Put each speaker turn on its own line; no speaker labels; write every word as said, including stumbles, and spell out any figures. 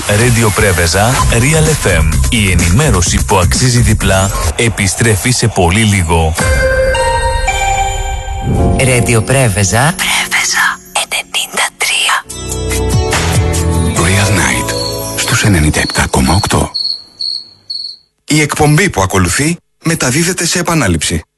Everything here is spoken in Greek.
Radio Πρέβεζα, Real εφ εμ. Η ενημέρωση που αξίζει διπλά επιστρέφει σε πολύ λίγο.
Radio Πρέβεζα, Πρέβεζα ενενήντα τρία.
Real Night στους ενενήντα επτά κόμμα οκτώ. Η εκπομπή που ακολουθεί μεταδίδεται σε επανάληψη.